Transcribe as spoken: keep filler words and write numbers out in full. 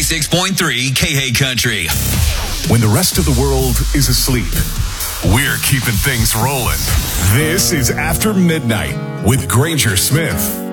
ninety-six point three K A Country. When the rest of the world is asleep, we're keeping things rolling. This is After Midnight with Granger Smith.